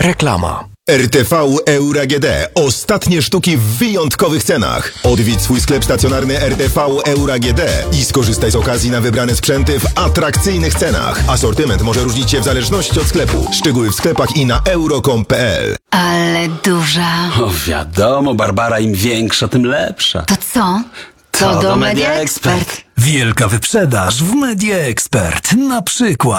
Reklama. RTV Euro AGD. Ostatnie sztuki w wyjątkowych cenach. Odwiedź swój sklep stacjonarny RTV Euro AGD i skorzystaj z okazji na wybrane sprzęty w atrakcyjnych cenach. Asortyment może różnić się w zależności od sklepu. Szczegóły w sklepach i na euro.com.pl. Ale duża. O, wiadomo, Barbara, im większa, tym lepsza. To co? To do Media Expert. Wielka wyprzedaż w Media Expert. Na przykład